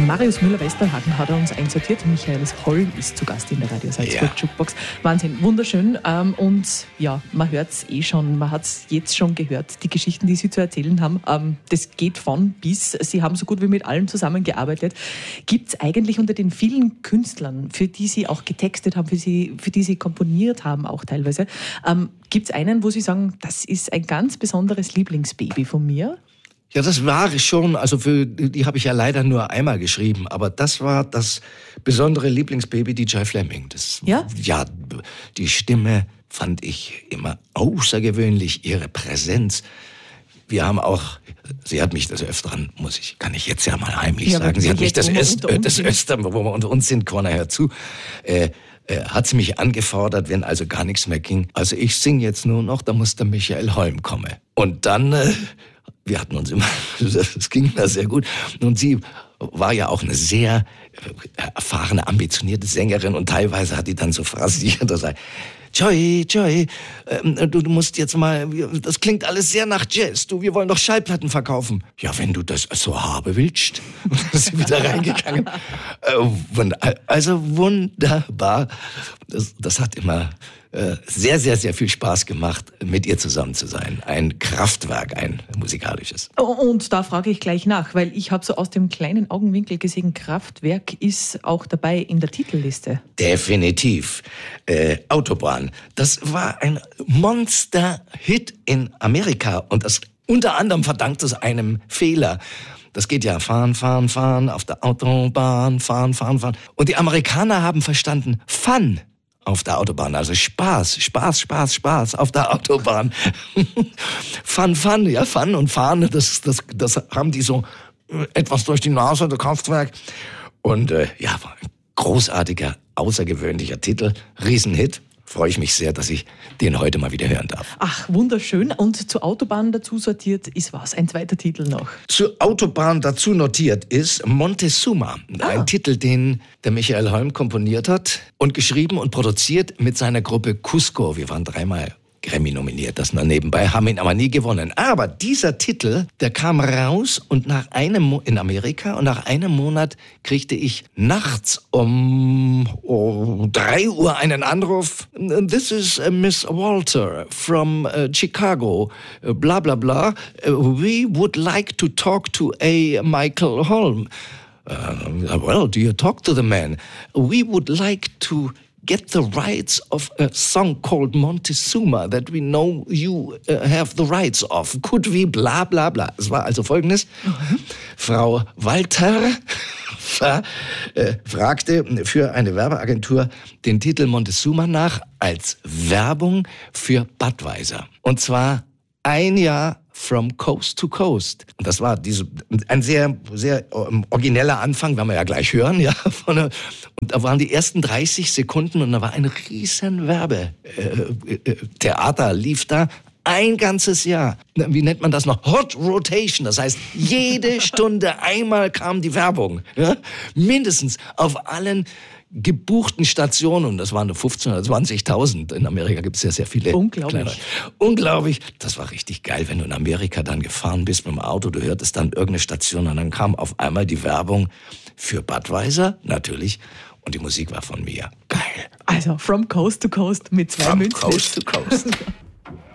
Den Marius Müller-Westernhagen hat er uns einsortiert. Michael Holm ist zu Gast in der Radio Salzburg Jukebox. Wahnsinn, wunderschön. Und ja, man hört es schon, man hat es jetzt schon gehört, die Geschichten, die Sie zu erzählen haben, das geht von bis. Sie haben so gut wie mit allen zusammengearbeitet. Gibt es eigentlich unter den vielen Künstlern, für die Sie auch getextet haben, für die Sie komponiert haben auch teilweise, gibt es einen, wo Sie sagen, das ist ein ganz besonderes Lieblingsbaby von mir? Ja, das war schon, also für die habe ich ja leider nur einmal geschrieben, aber das war das besondere Lieblingsbaby, die Joy Fleming. Ja, die Stimme fand ich immer außergewöhnlich, ihre Präsenz. Wir haben auch, sie hat mich des Öfteren, kann ich jetzt ja mal heimlich sagen, sie hat mich des Öfteren, wo wir unter uns sind, Corner hört zu, hat sie mich angefordert, wenn also gar nichts mehr ging. Also ich singe jetzt nur noch, da muss der Michael Holm kommen. Und dann, wir hatten uns immer, das ging immer sehr gut. Und sie war ja auch eine sehr erfahrene, ambitionierte Sängerin und teilweise hat die dann so phrasiert, dass Joy, du musst jetzt mal, das klingt alles sehr nach Jazz. Wir wollen doch Schallplatten verkaufen. Ja, wenn du das so haben willst. Und dann ist sie wieder reingegangen. Also wunderbar. Das hat immer sehr, sehr, sehr viel Spaß gemacht, mit ihr zusammen zu sein. Ein Kraftwerk, ein musikalisches. Und da frage ich gleich nach, weil ich habe so aus dem kleinen Augenwinkel gesehen, Kraftwerk ist auch dabei in der Titelliste. Definitiv. Autobahn. Das war ein Monster-Hit in Amerika und das unter anderem verdankt es einem Fehler. Das geht ja fahren auf der Autobahn, fahren. Und die Amerikaner haben verstanden, Fun auf der Autobahn, also Spaß auf der Autobahn. Fun, ja, Fun und Fahren, das haben die so etwas durch die Nase, der Kraftwerk. Und war ein großartiger, außergewöhnlicher Titel, Riesenhit. Freue ich mich sehr, dass ich den heute mal wieder hören darf. Ach, wunderschön. Und zur Autobahn dazu sortiert ist was? Ein zweiter Titel noch. Zur Autobahn dazu notiert ist Montezuma. Ein Titel, den der Michael Holm komponiert hat und geschrieben und produziert mit seiner Gruppe Cusco. Wir waren 3-mal Grammy nominiert, das nur nebenbei, haben ihn aber nie gewonnen. Aber dieser Titel, der kam raus und in Amerika und nach einem Monat kriegte ich nachts um 3 Uhr einen Anruf. This is Miss Walter from Chicago, bla bla bla. We would like to talk to a Michael Holm. Well, do you talk to the man? We would like to get the rights of a song called Montezuma that we know you have the rights of. Could we bla bla bla. Es war also Folgendes. Frau Walter fragte für eine Werbeagentur den Titel Montezuma nach als Werbung für Budweiser. Und zwar ein Jahr From Coast to Coast. Und das war ein sehr, sehr origineller Anfang, werden wir ja gleich hören. Ja, und da waren die ersten 30 Sekunden und da war ein riesen Werbetheater, lief da ein ganzes Jahr. Wie nennt man das noch? Hot Rotation. Das heißt, jede Stunde einmal kam die Werbung. Ja? Mindestens auf allen gebuchten Stationen, und das waren nur 15.000 oder 20.000. In Amerika gibt es ja sehr viele. Unglaublich. Das war richtig geil, wenn du in Amerika dann gefahren bist mit dem Auto, du hörtest dann irgendeine Station und dann kam auf einmal die Werbung für Budweiser, natürlich, und die Musik war von mir. Geil. Also, From Coast to Coast mit 2 Münzen. From Coast to Coast.